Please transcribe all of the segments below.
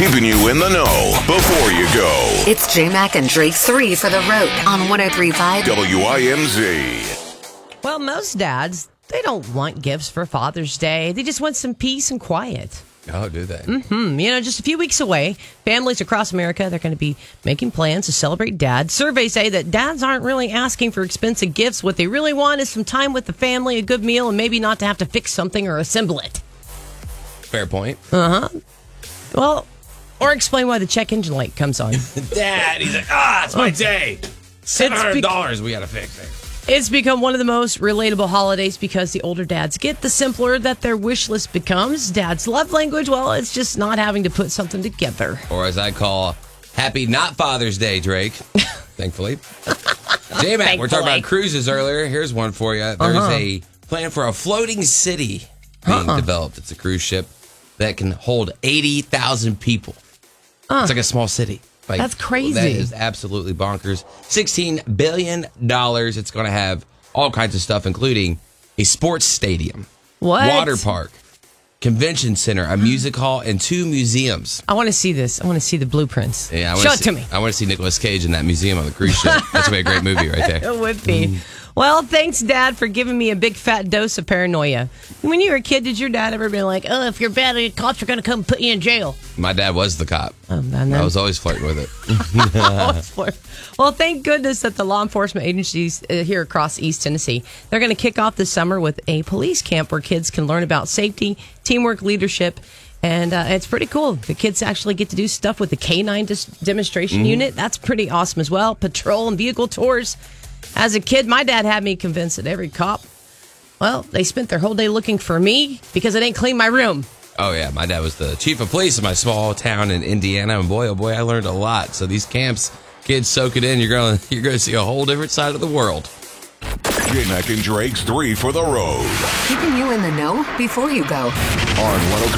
keeping you in the know before you go. It's J-Mac and Drake 3 for the road on 103.5 WIMZ. Well, most dads, they don't want gifts for Father's Day. They just want some peace and quiet. Oh, do they? Mm-hmm. You know, just a few weeks away, families across America, they're going to be making plans to celebrate Dad. Surveys say that dads aren't really asking for expensive gifts. What they really want is some time with the family, a good meal, and maybe not to have to fix something or assemble it. Fair point. Uh-huh. Well, or explain why the check engine light comes on. Dad, he's like, it's my day. $700 we got to fix it. It's become one of the most relatable holidays because the older dads get, the simpler that their wish list becomes. Dad's love language, well, it's just not having to put something together. Or as I call, happy not Father's Day, Drake. Thankfully. J-Mac, we're talking about cruises earlier. Here's one for you. There's a plan for a floating city being developed. It's a cruise ship that can hold 80,000 people. It's like a small city. Like, that's crazy. That is absolutely bonkers. $16 billion. It's going to have all kinds of stuff, including a sports stadium, water park, convention center, a music hall, and 2 museums. I want to see this. I want to see the blueprints. Yeah, Show it to me. I want to see Nicolas Cage in that museum on the cruise ship. That's going to be a great movie right there. It would be. Well, thanks, Dad, for giving me a big fat dose of paranoia. When you were a kid, did your dad ever be like, oh, if you're bad, the cops are going to come put you in jail? My dad was the cop. I was always flirting with it. Well, thank goodness that the law enforcement agencies here across East Tennessee, they're going to kick off this summer with a police camp where kids can learn about safety, teamwork, leadership, and it's pretty cool. The kids actually get to do stuff with the K-9 demonstration unit. That's pretty awesome as well. Patrol and vehicle tours. As a kid, my dad had me convinced that every cop, well, they spent their whole day looking for me because I didn't clean my room. Oh, yeah. My dad was the chief of police in my small town in Indiana. And boy, oh boy, I learned a lot. So these camps, kids, soak it in. You're going to see a whole different side of the world. J-Mac and Drake's 3 for the road. Keeping you in the know before you go. On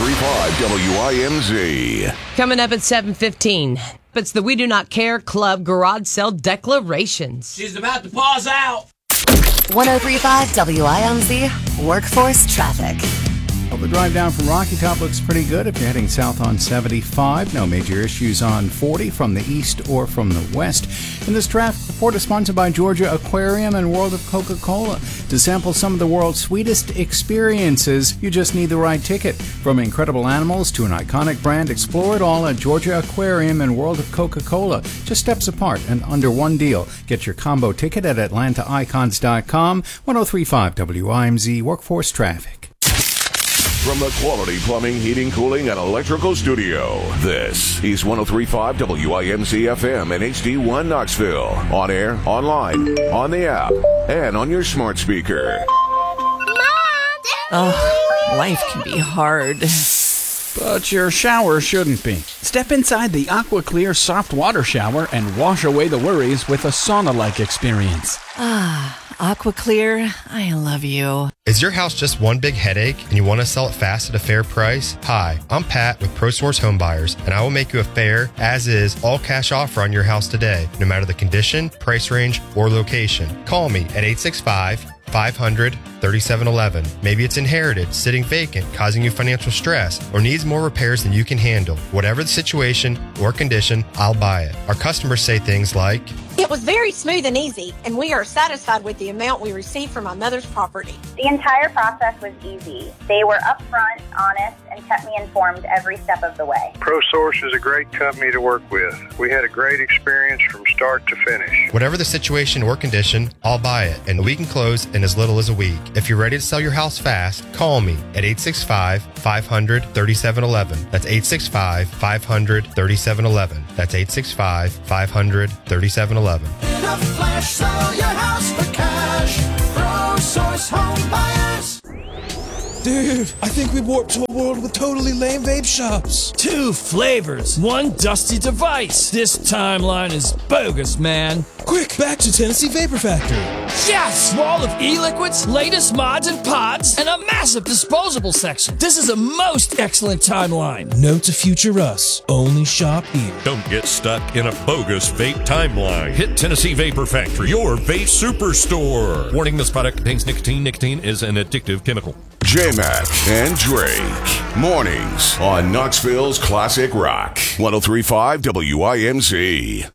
103.5 WIMZ. Coming up at 7:15, it's the We Do Not Care Club garage sale declarations. She's about to pause out. 103.5 WIMZ Workforce Traffic. Well, the drive down from Rocky Top looks pretty good if you're heading south on 75. No major issues on 40 from the east or from the west. And this traffic report is sponsored by Georgia Aquarium and World of Coca-Cola. To sample some of the world's sweetest experiences, you just need the right ticket. From incredible animals to an iconic brand, explore it all at Georgia Aquarium and World of Coca-Cola. Just steps apart and under one deal. Get your combo ticket at AtlantaIcons.com. 103.5 WIMZ Workforce Traffic. From the Quality Plumbing, Heating, Cooling, and Electrical Studio, this is 103.5 WIMZ FM and HD1 Knoxville. On air, online, on the app, and on your smart speaker. Life can be hard. But your shower shouldn't be. Step inside the AquaClear soft water shower and wash away the worries with a sauna-like experience. AquaClear, I love you. Is your house just one big headache and you want to sell it fast at a fair price? Hi, I'm Pat with ProSource Home Buyers, and I will make you a fair, as-is, all-cash offer on your house today, no matter the condition, price range, or location. Call me at 865-500-3711. Maybe it's inherited, sitting vacant, causing you financial stress, or needs more repairs than you can handle. Whatever the situation or condition, I'll buy it. Our customers say things like, it was very smooth and easy, and we are satisfied with the amount we received from my mother's property. The entire process was easy. They were upfront, honest, and kept me informed every step of the way. ProSource is a great company to work with. We had a great experience from start to finish. Whatever the situation or condition, I'll buy it, and we can close in as little as a week. If you're ready to sell your house fast, call me at 865-500-3711. That's 865-500-3711. That's 865-500-3711. In a flash, sell your house for cash. ProSource Home Buyers. Dude, I think we warped to a world with totally lame vape shops. 2 flavors, 1 dusty device. This timeline is bogus, man. Quick, back to Tennessee Vapor Factory. Yes! Wall of e-liquids, latest mods and pods, and a massive disposable section. This is a most excellent timeline. Note to future us, only shop here. Don't get stuck in a bogus vape timeline. Hit Tennessee Vapor Factory, your vape superstore. Warning, this product contains nicotine. Nicotine is an addictive chemical. J-Mac and Drake. Mornings on Knoxville's Classic Rock. 103.5 WIMC.